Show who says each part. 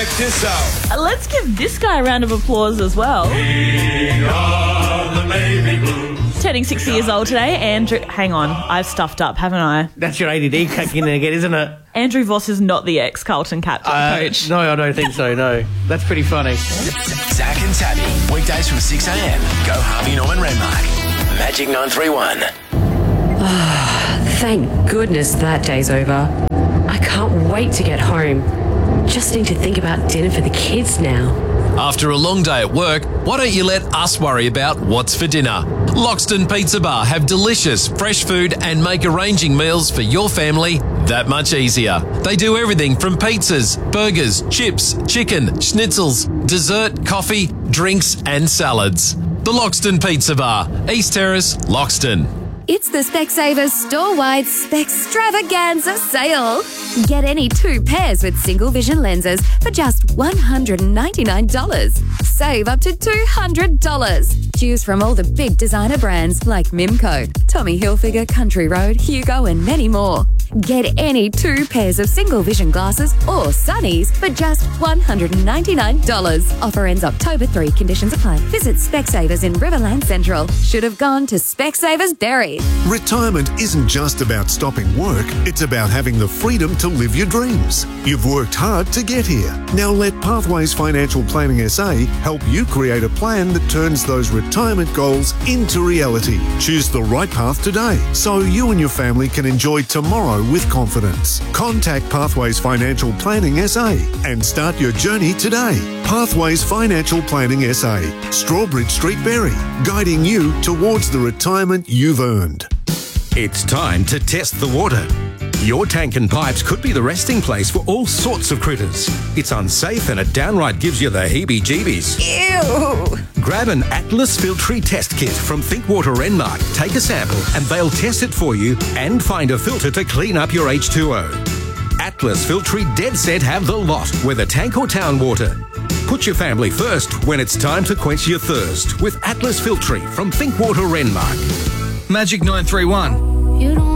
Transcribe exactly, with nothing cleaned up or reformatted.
Speaker 1: check this out.
Speaker 2: Uh, let's give this guy a round of applause as well.
Speaker 1: We are the Navy Blues.
Speaker 2: Turning sixty years old today, Andrew... Hang on, I've stuffed up, haven't I?
Speaker 3: That's your A D D kicking in there again, isn't it?
Speaker 2: Andrew Voss is not the ex-Carlton captain,
Speaker 3: Uh,
Speaker 2: coach.
Speaker 3: no, I don't think so, no. That's pretty funny.
Speaker 4: Zach and Tabby, weekdays from six a.m. Go Harvey Norman Renmark. Magic nine three one.
Speaker 5: Thank goodness that day's over. I can't wait to get home. Just need to think about dinner for the kids now.
Speaker 6: After a long day at work, why don't you let us worry about what's for dinner? Loxton Pizza Bar have delicious, fresh food and make arranging meals for your family that much easier. They do everything from pizzas, burgers, chips, chicken, schnitzels, dessert, coffee, drinks and salads. The Loxton Pizza Bar, East Terrace, Loxton.
Speaker 7: It's the Specsavers store-wide Spextravaganza sale. Get any two pairs with single vision lenses for just one hundred ninety-nine dollars. Save up to two hundred dollars. Choose from all the big designer brands like Mimco, Tommy Hilfiger, Country Road, Hugo and many more. Get any two pairs of single vision glasses or sunnies for just one hundred ninety-nine dollars. Offer ends October third. Conditions apply. Visit Specsavers in Riverland Central. Should have gone to Specsavers Berry.
Speaker 8: Retirement isn't just about stopping work, it's about having the freedom to live your dreams. You've worked hard to get here. Now let Pathways Financial Planning S A help you create a plan that turns those retirement goals into reality. Choose the right path today so you and your family can enjoy tomorrow with confidence. Contact Pathways Financial Planning S A and start your journey today. Pathways Financial Planning S A, Strawbridge Street, Berry, guiding you towards the retirement you've earned.
Speaker 9: It's time to test the water. Your tank and pipes could be the resting place for all sorts of critters. It's unsafe and it downright gives you the heebie-jeebies.
Speaker 7: Ew!
Speaker 9: Grab an Atlas Filtree test kit from Thinkwater Renmark, take a sample and they'll test it for you and find a filter to clean up your H two O. Atlas Filtree Dead Set have the lot, whether tank or town water. Put your family first when it's time to quench your thirst with Atlas Filtree from Thinkwater Renmark.
Speaker 10: Magic nine three one.
Speaker 7: You don't